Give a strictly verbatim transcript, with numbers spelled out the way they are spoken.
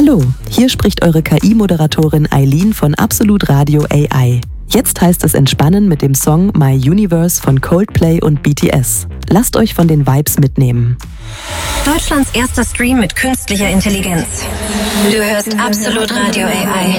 Hallo, hier spricht eure K I-Moderatorin Eileen von Absolut Radio A I. Jetzt heißt es entspannen mit dem Song My Universe von Coldplay und B T S. Lasst euch von den Vibes mitnehmen. Deutschlands erster Stream mit künstlicher Intelligenz. Du hörst Absolut Radio A I.